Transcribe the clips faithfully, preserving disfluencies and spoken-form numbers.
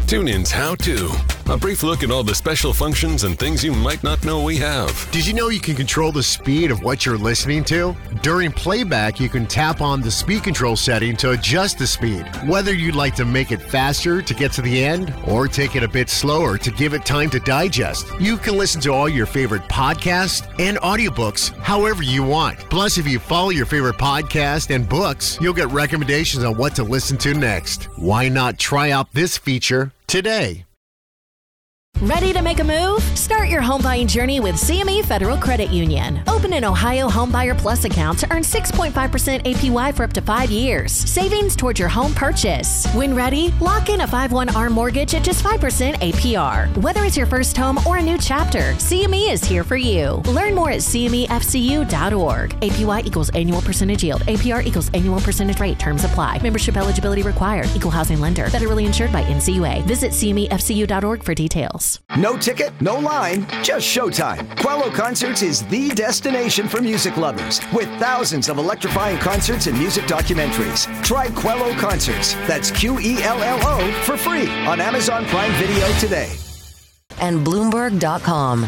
TuneIn's How To. A brief look at all the special functions and things you might not know we have. Did you know you can control the speed of what you're listening to? During playback, you can tap on the speed control setting to adjust the speed. Whether you'd like to make it faster to get to the end or take it a bit slower to give it time to digest, you can listen to all your favorite podcasts and audiobooks however you want. Plus, if you follow your favorite podcast and books, you'll get recommendations on what to listen to next. Why not try out this feature today? Ready to make a move? Start your home buying journey with C M E Federal Credit Union. Open an Ohio Homebuyer Plus account to earn six point five percent A P Y for up to five years. Savings towards your home purchase. When ready, lock in a five one A R M mortgage at just five percent A P R. Whether it's your first home or a new chapter, C M E is here for you. Learn more at C M E F C U dot org. A P Y equals annual percentage yield. A P R equals annual percentage rate. Terms apply. Membership eligibility required. Equal housing lender. Federally insured by N C U A. Visit C M E F C U dot org for details. No ticket, no line, just showtime. Quello Concerts is the destination for music lovers with thousands of electrifying concerts and music documentaries. Try Quello Concerts, that's Q E L L O, for free on Amazon Prime Video today. And Bloomberg dot com.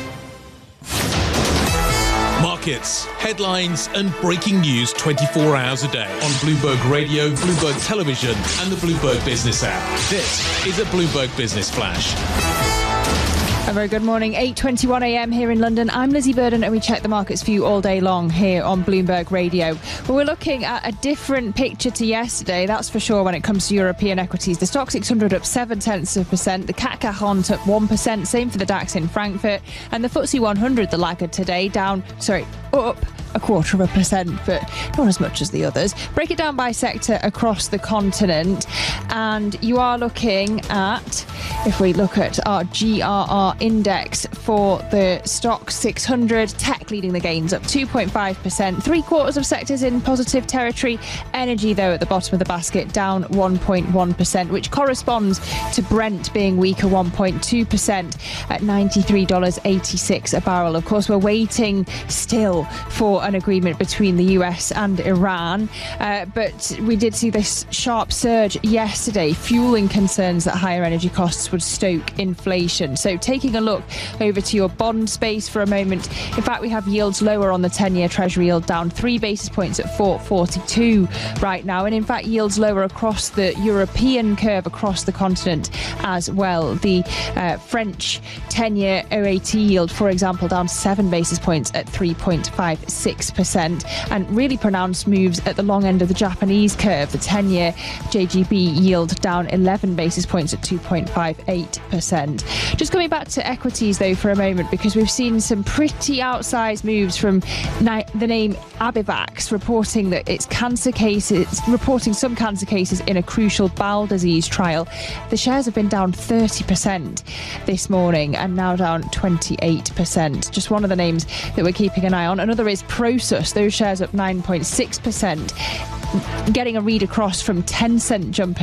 Markets, headlines, and breaking news twenty-four hours a day on Bloomberg Radio, Bloomberg Television, and the Bloomberg Business app. This is a Bloomberg Business Flash. A very good morning, eight twenty-one a.m. here in London. I'm Lizzie Burden and we check the markets for you all day long here on Bloomberg Radio. Well, we're looking at a different picture to yesterday, that's for sure, when it comes to European equities. The Stoxx six hundred up seven tenths of a percent, the C A C quarante up one percent, same for the DAX in Frankfurt, and the F T S E one hundred, the laggard today, down, sorry, up a quarter of a percent, but not as much as the others. Break it down by sector across the continent, and you are looking at, if we look at our G R R index for the Stoxx six hundred, tech leading the gains up two point five percent, three quarters of sectors in positive territory. Energy, though, at the bottom of the basket, down one point one percent, which corresponds to Brent being weaker one point two percent at ninety-three dollars and eighty-six cents a barrel. Of course, we're waiting still for an agreement between the U S and Iran, uh, but we did see this sharp surge yesterday, fueling concerns that higher energy costs would stoke inflation. So taking a look over to your bond space for a moment, in fact, we have yields lower on the ten-year Treasury yield, down three basis points at four forty-two right now, and in fact yields lower across the European curve, across the continent as well. The uh, French ten-year O A T yield, for example, down seven basis points at three point five six percent, and really pronounced moves at the long end of the Japanese curve. The ten-year J G B yield down eleven basis points at two point five eight percent. Just coming back to equities, though, for a moment, because we've seen some pretty outsized moves from ni- the name Abivax, reporting that its cancer cases, reporting some cancer cases in a crucial bowel disease trial. The shares have been down thirty percent this morning and now down twenty-eight percent. Just one of the names that we're keeping an eye on. Another is Prosus. Those shares up nine point six percent, getting a read across from Tencent jumping